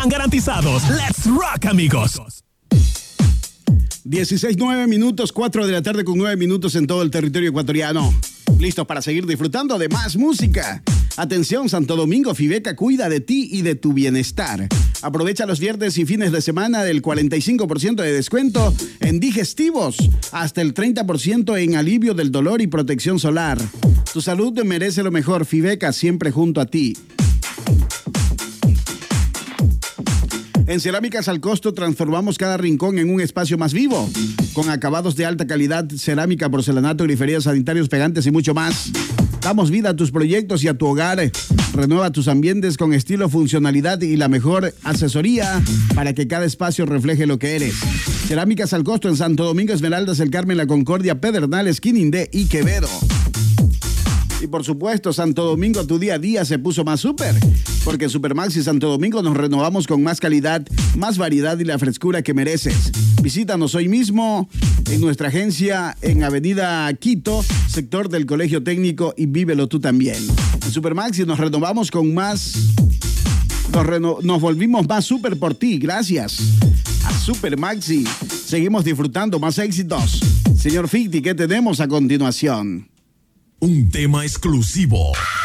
están garantizados. Let's rock, amigos. 16:09 minutos, 4 de la tarde con 9 minutos en todo el territorio ecuatoriano. Listos para seguir disfrutando de más música. Atención, Santo Domingo, Fiveca cuida de ti y de tu bienestar. Aprovecha los viernes y fines de semana del 45% de descuento en digestivos, hasta el 30% en alivio del dolor y protección solar. Tu salud te merece lo mejor. Fiveca, siempre junto a ti. En Cerámicas al Costo transformamos cada rincón en un espacio más vivo. Con acabados de alta calidad, cerámica, porcelanato, griferías, sanitarios, pegantes y mucho más. Damos vida a tus proyectos y a tu hogar. Renueva tus ambientes con estilo, funcionalidad y la mejor asesoría para que cada espacio refleje lo que eres. Cerámicas al Costo en Santo Domingo, Esmeraldas, El Carmen, La Concordia, Pedernales, Quinindé y Quevedo. Y por supuesto, Santo Domingo, tu día a día se puso más súper. Porque en Supermaxi Santo Domingo nos renovamos con más calidad, más variedad y la frescura que mereces. Visítanos hoy mismo en nuestra agencia en Avenida Quito, sector del Colegio Técnico, y vívelo tú también. En Supermaxi nos renovamos con más... Nos volvimos más súper por ti. Gracias a Supermaxi. Seguimos disfrutando más éxitos. Señor Ficti, ¿qué tenemos a continuación? Un tema exclusivo